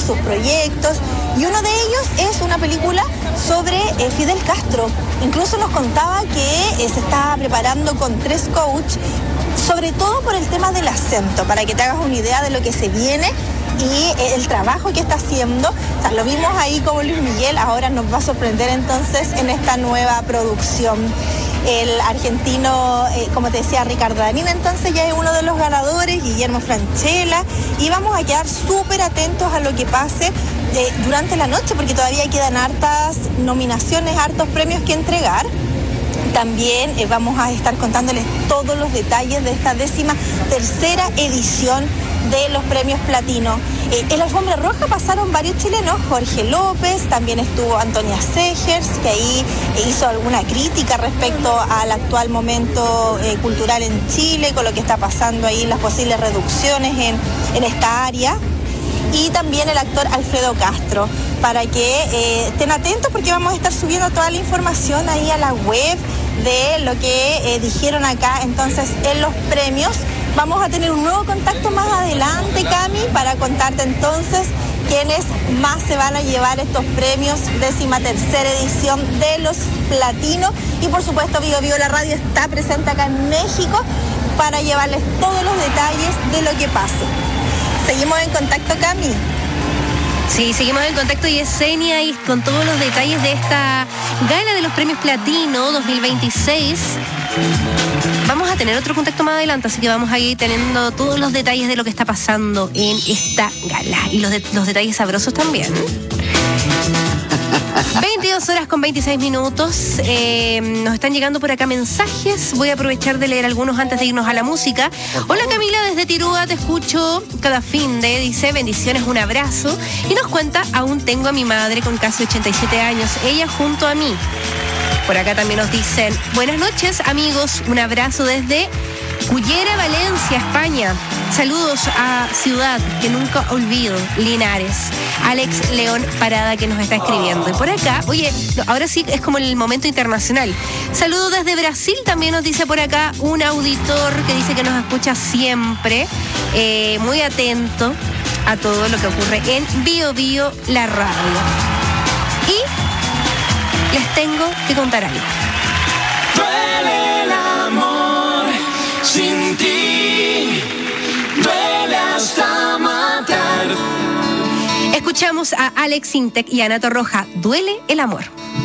sus proyectos, y uno de ellos es una película sobre Fidel Castro. Incluso nos contaba que se estaba preparando con 3 coaches, sobre todo por el tema del acento, para que te hagas una idea de lo que se viene y el trabajo que está haciendo. O sea, lo vimos ahí como Luis Miguel, ahora nos va a sorprender entonces en esta nueva producción. El argentino, como te decía, Ricardo Darín, entonces ya es uno de los ganadores, Guillermo Francella, y vamos a quedar súper atentos a lo que pase durante la noche, porque todavía quedan hartas nominaciones, hartos premios que entregar. También vamos a estar contándoles todos los detalles de esta 13ª edición de los premios platino. En la alfombra roja pasaron varios chilenos, Jorge López, también estuvo Antonia Segers, que ahí hizo alguna crítica respecto al actual momento cultural en Chile, con lo que está pasando ahí, las posibles reducciones en esta área. Y también el actor Alfredo Castro, para que estén atentos, porque vamos a estar subiendo toda la información ahí a la web de lo que dijeron acá entonces en los premios. Vamos a tener un nuevo contacto más adelante, Cami, para contarte entonces quiénes más se van a llevar estos premios, 13ª edición de los platinos. Y por supuesto, Bio Bio la radio está presente acá en México para llevarles todos los detalles de lo que pase. Seguimos en contacto, Cami. Sí, seguimos en contacto y Yesenia y con todos los detalles de esta gala de los premios Platino 2026. Vamos a tener otro contacto más adelante, así que vamos a ir teniendo todos los detalles de lo que está pasando en esta gala y los detalles sabrosos también. 22 horas con 26 minutos. Nos están llegando por acá mensajes. Voy a aprovechar de leer algunos antes de irnos a la música. Hola Camila, desde Tirúa te escucho cada fin de, dice, bendiciones, un abrazo. Y nos cuenta, aún tengo a mi madre con casi 87 años, ella junto a mí. Por acá también nos dicen, buenas noches amigos, un abrazo desde Cullera, Valencia, España. Saludos a Ciudad, que nunca olvido, Linares. Alex León Parada que nos está escribiendo. Y por acá, oye, ahora sí es como el momento internacional. Saludos desde Brasil, también nos dice por acá un auditor que dice que nos escucha siempre, muy atento a todo lo que ocurre en Bio Bio la radio. Y les tengo que contar algo. Duele el amor sin ti, duele hasta matar. Escuchamos a Alex Intec y Ana Torroja, Duele el amor.